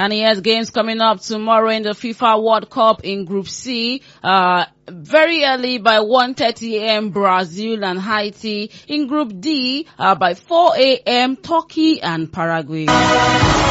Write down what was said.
And he has games coming up tomorrow in the FIFA World Cup in Group C. Very early by 1:30 a.m. Brazil and Haiti. In Group D by 4 a.m. Turkey and Paraguay.